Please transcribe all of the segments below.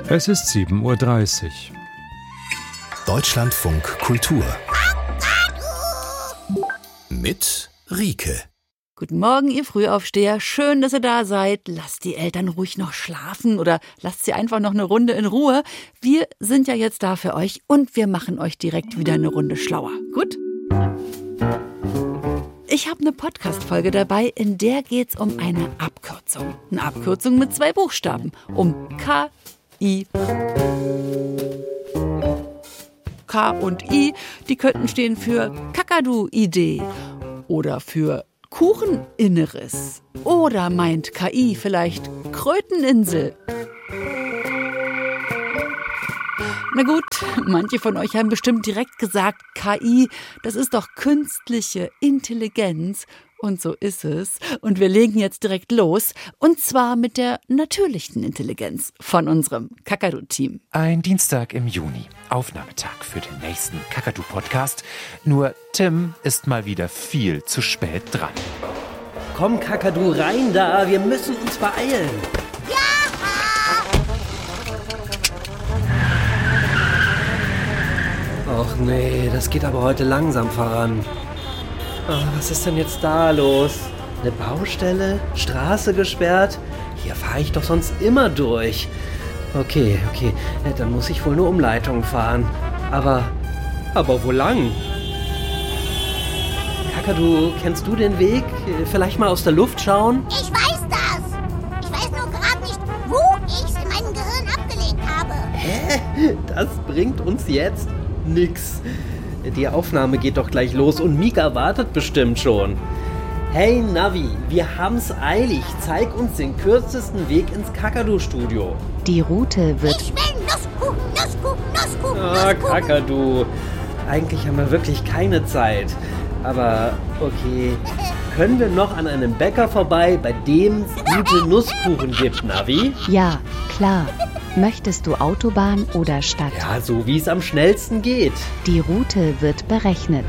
Es ist 7:30 Uhr. Deutschlandfunk Kultur mit Rike. Guten Morgen, ihr Frühaufsteher. Schön, dass ihr da seid. Lasst die Eltern ruhig noch schlafen oder lasst sie einfach noch eine Runde in Ruhe. Wir sind ja jetzt da für euch und wir machen euch direkt wieder eine Runde schlauer. Gut? Ich habe eine Podcast-Folge dabei, in der geht's um eine Abkürzung. Eine Abkürzung mit 2 Buchstaben. Um K-I. K und I, die könnten stehen für Kakadu-Idee oder für Kucheninneres. Oder meint KI vielleicht Kröteninsel? Na gut, manche von euch haben bestimmt direkt gesagt, KI, das ist doch künstliche Intelligenz. Und so ist es. Und wir legen jetzt direkt los. Und zwar mit der natürlichen Intelligenz von unserem Kakadu-Team. Ein Dienstag im Juni. Aufnahmetag für den nächsten Kakadu-Podcast. Nur Tim ist mal wieder viel zu spät dran. Komm, Kakadu, rein da. Wir müssen uns beeilen. Och nee, das geht aber heute langsam voran. Was ist denn jetzt da los? Eine Baustelle? Straße gesperrt? Hier fahre ich doch sonst immer durch. Okay, dann muss ich wohl eine Umleitung fahren. Aber wo lang? Kakadu, kennst du den Weg? Vielleicht mal aus der Luft schauen? Ich weiß das. Ich weiß nur gerade nicht, wo ich es in meinem Gehirn abgelegt habe. Hä? Das bringt uns jetzt nix. Die Aufnahme geht doch gleich los und Mika wartet bestimmt schon. Hey Navi, wir haben's eilig. Zeig uns den kürzesten Weg ins Kakadu-Studio. Die Route wird... Ich will Nusskuchen. Kakadu. Eigentlich haben wir wirklich keine Zeit. Aber okay, können wir noch an einem Bäcker vorbei, bei dem es gute Nusskuchen gibt, Navi? Ja, klar. Möchtest du Autobahn oder Stadt? Ja, so wie es am schnellsten geht. Die Route wird berechnet.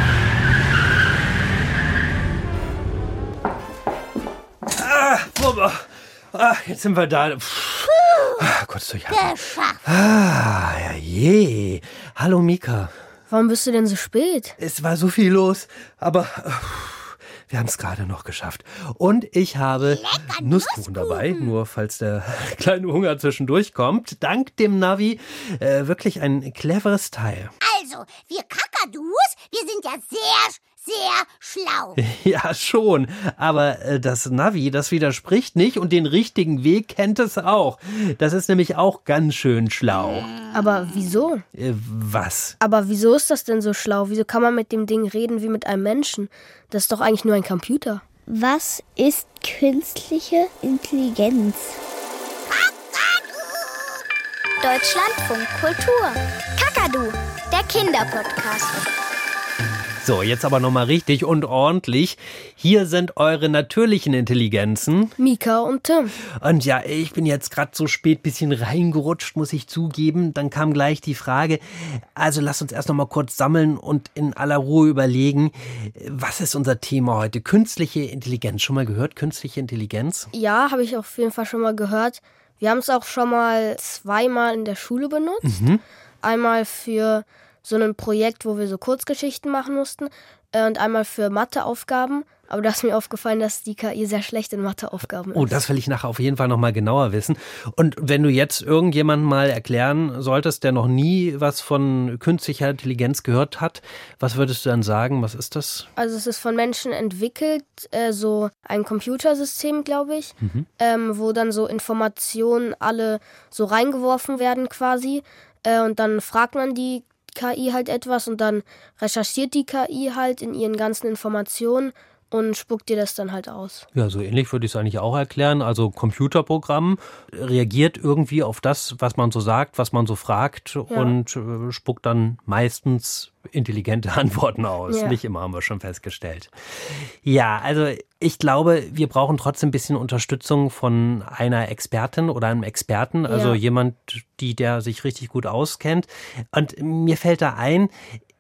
Jetzt sind wir da. Kurz durchhalten. Geschafft. Ja je. Hallo Mika. Warum bist du denn so spät? Es war so viel los, aber wir haben es gerade noch geschafft. Und ich habe Nusskuchen dabei, nur falls der kleine Hunger zwischendurch kommt. Dank dem Navi wirklich ein cleveres Teil. Also, wir Kakadus, wir sind ja sehr schlau. Ja, schon. Aber das Navi, das widerspricht nicht und den richtigen Weg kennt es auch. Das ist nämlich auch ganz schön schlau. Aber wieso? Was? Aber wieso ist das denn so schlau? Wieso kann man mit dem Ding reden wie mit einem Menschen? Das ist doch eigentlich nur ein Computer. Was ist künstliche Intelligenz? Deutschlandfunk Kultur. Kakadu, der Kinderpodcast. So, jetzt aber nochmal richtig und ordentlich. Hier sind eure natürlichen Intelligenzen. Mika und Tim. Und ja, ich bin jetzt gerade so spät bisschen reingerutscht, muss ich zugeben. Dann kam gleich die Frage, also lasst uns erst nochmal kurz sammeln und in aller Ruhe überlegen, was ist unser Thema heute? Künstliche Intelligenz. Schon mal gehört, künstliche Intelligenz? Ja, habe ich auf jeden Fall schon mal gehört. Wir haben es auch schon mal 2-mal in der Schule benutzt. Einmal für so ein Projekt, wo wir so Kurzgeschichten machen mussten und einmal für Matheaufgaben. Aber da ist mir aufgefallen, dass die KI sehr schlecht in Matheaufgaben ist. Oh, das will ich nachher auf jeden Fall noch mal genauer wissen. Und wenn du jetzt irgendjemandem mal erklären solltest, der noch nie was von künstlicher Intelligenz gehört hat, was würdest du dann sagen? Was ist das? Also es ist von Menschen entwickelt, so ein Computersystem, glaube ich, wo dann so Informationen alle so reingeworfen werden quasi. Und dann fragt man die KI halt etwas und dann recherchiert die KI halt in ihren ganzen Informationen und spuckt dir das dann halt aus. Ja, so ähnlich würde ich es eigentlich auch erklären. Also Computerprogramm reagiert irgendwie auf das, was man so sagt, was man so fragt und spuckt dann meistens intelligente Antworten aus. Ja. Nicht immer, haben wir schon festgestellt. Ja, also ich glaube, wir brauchen trotzdem ein bisschen Unterstützung von einer Expertin oder einem Experten, also jemand, der sich richtig gut auskennt. Und mir fällt da ein,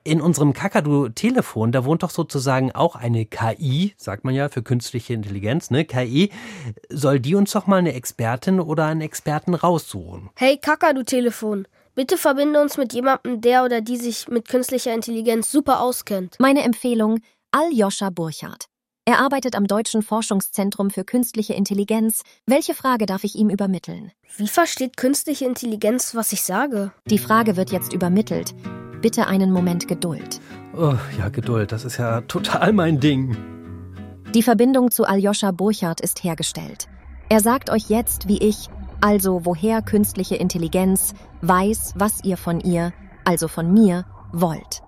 In unserem Kakadu-Telefon, da wohnt doch sozusagen auch eine KI, sagt man ja, für künstliche Intelligenz, ne? KI. Soll die uns doch mal eine Expertin oder einen Experten raussuchen? Hey Kakadu-Telefon, bitte verbinde uns mit jemandem, der oder die sich mit künstlicher Intelligenz super auskennt. Meine Empfehlung, Aljoscha Burchardt. Er arbeitet am Deutschen Forschungszentrum für künstliche Intelligenz. Welche Frage darf ich ihm übermitteln? Wie versteht künstliche Intelligenz, was ich sage? Die Frage wird jetzt übermittelt. Bitte einen Moment Geduld. Oh, ja, Geduld, das ist ja total mein Ding. Die Verbindung zu Aljoscha Burchardt ist hergestellt. Er sagt euch jetzt, wie ich, also woher künstliche Intelligenz, weiß, was ihr von ihr, also von mir, wollt.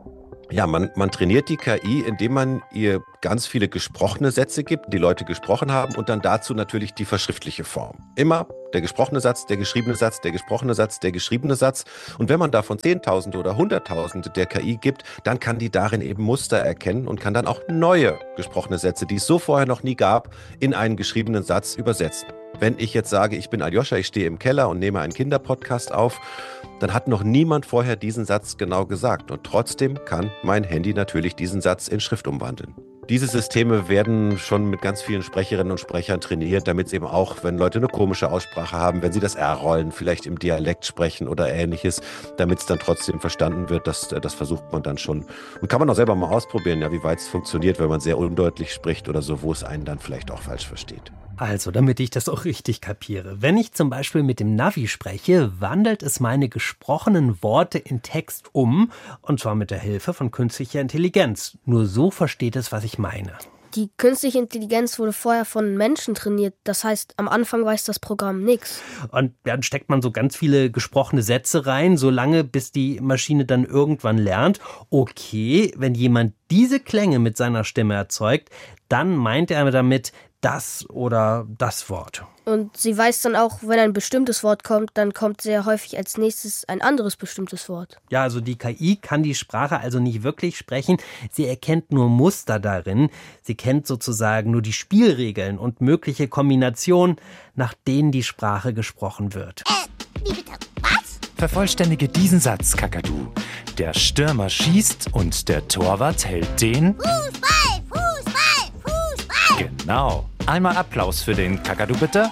Ja, man trainiert die KI, indem man ihr ganz viele gesprochene Sätze gibt, die Leute gesprochen haben, und dann dazu natürlich die verschriftliche Form. Immer der gesprochene Satz, der geschriebene Satz, der gesprochene Satz, der geschriebene Satz. Und wenn man davon Zehntausende oder Hunderttausende der KI gibt, dann kann die darin eben Muster erkennen und kann dann auch neue gesprochene Sätze, die es so vorher noch nie gab, in einen geschriebenen Satz übersetzen. Wenn ich jetzt sage, ich bin Aljoscha, ich stehe im Keller und nehme einen Kinderpodcast auf, dann hat noch niemand vorher diesen Satz genau gesagt. Und trotzdem kann mein Handy natürlich diesen Satz in Schrift umwandeln. Diese Systeme werden schon mit ganz vielen Sprecherinnen und Sprechern trainiert, damit es eben auch, wenn Leute eine komische Aussprache haben, wenn sie das R-Rollen vielleicht im Dialekt sprechen oder ähnliches, damit es dann trotzdem verstanden wird, das versucht man dann schon. Und kann man auch selber mal ausprobieren, ja, wie weit es funktioniert, wenn man sehr undeutlich spricht oder so, wo es einen dann vielleicht auch falsch versteht. Also, damit ich das auch richtig kapiere. Wenn ich zum Beispiel mit dem Navi spreche, wandelt es meine gesprochenen Worte in Text um, und zwar mit der Hilfe von künstlicher Intelligenz. Nur so versteht es, was ich meine. Die künstliche Intelligenz wurde vorher von Menschen trainiert. Das heißt, am Anfang weiß das Programm nichts. Und dann steckt man so ganz viele gesprochene Sätze rein, solange bis die Maschine dann irgendwann lernt, okay, wenn jemand diese Klänge mit seiner Stimme erzeugt, dann meint er damit das oder das Wort. Und sie weiß dann auch, wenn ein bestimmtes Wort kommt, dann kommt sehr häufig als nächstes ein anderes bestimmtes Wort. Ja, also die KI kann die Sprache also nicht wirklich sprechen. Sie erkennt nur Muster darin. Sie kennt sozusagen nur die Spielregeln und mögliche Kombinationen, nach denen die Sprache gesprochen wird. Wie bitte? Was? Vervollständige diesen Satz, Kakadu. Der Stürmer schießt und der Torwart hält den... Fußball, Fußball, Fußball. Genau. Einmal Applaus für den Kakadu, bitte.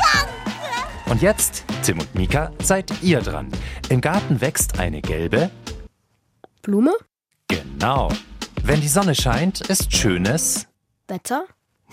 Danke. Und jetzt, Tim und Mika, seid ihr dran. Im Garten wächst eine gelbe... Blume? Genau. Wenn die Sonne scheint, ist schönes... Wetter?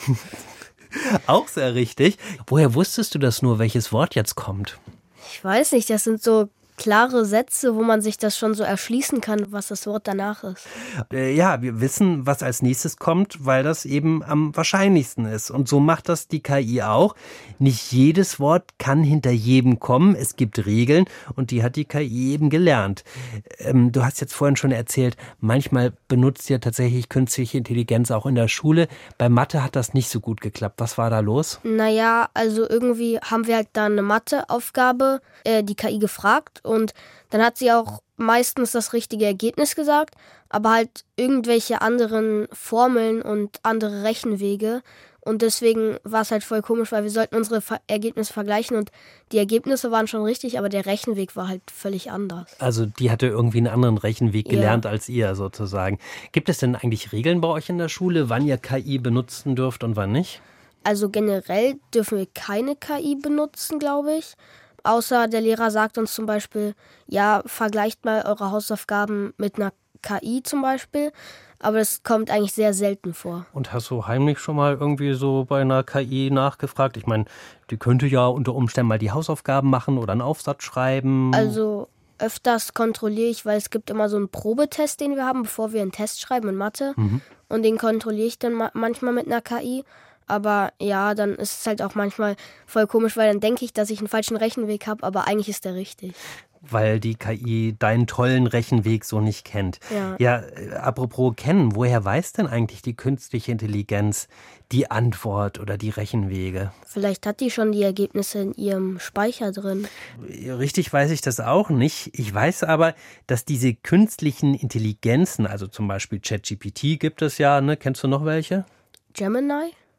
Auch sehr richtig. Woher wusstest du das nur, welches Wort jetzt kommt? Ich weiß nicht, das sind so klare Sätze, wo man sich das schon so erschließen kann, was das Wort danach ist. Ja, wir wissen, was als nächstes kommt, weil das eben am wahrscheinlichsten ist. Und so macht das die KI auch. Nicht jedes Wort kann hinter jedem kommen. Es gibt Regeln und die hat die KI eben gelernt. Du hast jetzt vorhin schon erzählt, manchmal benutzt ja tatsächlich künstliche Intelligenz auch in der Schule. Bei Mathe hat das nicht so gut geklappt. Was war da los? Naja, also irgendwie haben wir halt da eine Matheaufgabe, die KI gefragt. Und dann hat sie auch meistens das richtige Ergebnis gesagt, aber halt irgendwelche anderen Formeln und andere Rechenwege. Und deswegen war es halt voll komisch, weil wir sollten unsere Ergebnisse vergleichen und die Ergebnisse waren schon richtig, aber der Rechenweg war halt völlig anders. Also die hatte irgendwie einen anderen Rechenweg gelernt als ihr sozusagen. Gibt es denn eigentlich Regeln bei euch in der Schule, wann ihr KI benutzen dürft und wann nicht? Also generell dürfen wir keine KI benutzen, glaube ich. Außer der Lehrer sagt uns zum Beispiel, ja, vergleicht mal eure Hausaufgaben mit einer KI zum Beispiel. Aber das kommt eigentlich sehr selten vor. Und hast du heimlich schon mal irgendwie so bei einer KI nachgefragt? Ich meine, die könnte ja unter Umständen mal die Hausaufgaben machen oder einen Aufsatz schreiben. Also öfters kontrolliere ich, weil es gibt immer so einen Probetest, den wir haben, bevor wir einen Test schreiben in Mathe. Und den kontrolliere ich dann manchmal mit einer KI. Aber ja, dann ist es halt auch manchmal voll komisch, weil dann denke ich, dass ich einen falschen Rechenweg habe, aber eigentlich ist der richtig. Weil die KI deinen tollen Rechenweg so nicht kennt. Ja, apropos kennen, woher weiß denn eigentlich die künstliche Intelligenz die Antwort oder die Rechenwege? Vielleicht hat die schon die Ergebnisse in ihrem Speicher drin. Richtig weiß ich das auch nicht. Ich weiß aber, dass diese künstlichen Intelligenzen, also zum Beispiel ChatGPT gibt es ja, ne? Kennst du noch welche? Gemini?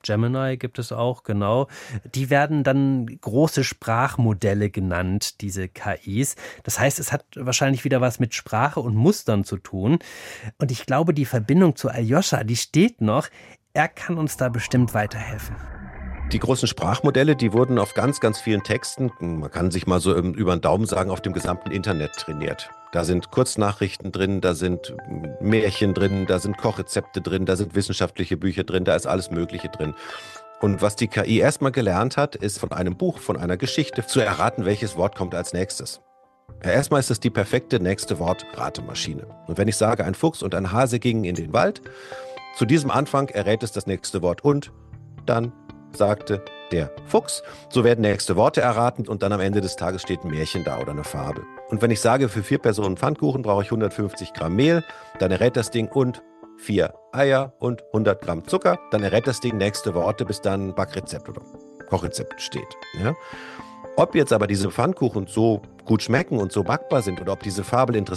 Gemini gibt es auch, genau. Die werden dann große Sprachmodelle genannt, diese KIs. Das heißt, es hat wahrscheinlich wieder was mit Sprache und Mustern zu tun. Und ich glaube, die Verbindung zu Aljoscha, die steht noch. Er kann uns da bestimmt weiterhelfen. Die großen Sprachmodelle, die wurden auf ganz, ganz vielen Texten, man kann sich mal so über den Daumen sagen, auf dem gesamten Internet trainiert. Da sind Kurznachrichten drin, da sind Märchen drin, da sind Kochrezepte drin, da sind wissenschaftliche Bücher drin, da ist alles Mögliche drin. Und was die KI erstmal gelernt hat, ist von einem Buch, von einer Geschichte zu erraten, welches Wort kommt als nächstes. Ja, erstmal ist es die perfekte nächste Wort-Ratemaschine. Und wenn ich sage, ein Fuchs und ein Hase gingen in den Wald, zu diesem Anfang errät es das nächste Wort und dann sagte der Fuchs. So werden nächste Worte erraten und dann am Ende des Tages steht ein Märchen da oder eine Fabel. Und wenn ich sage, für 4 Personen Pfannkuchen brauche ich 150 Gramm Mehl, dann errät das Ding und 4 Eier und 100 Gramm Zucker, dann errät das Ding nächste Worte, bis dann ein Backrezept oder Kochrezept steht. Ja? Ob jetzt aber diese Pfannkuchen so gut schmecken und so backbar sind oder ob diese Fabel interessant